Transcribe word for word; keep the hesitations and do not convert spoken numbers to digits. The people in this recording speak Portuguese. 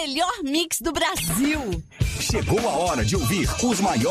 melhor mix do Brasil. Chegou a hora de ouvir os maiores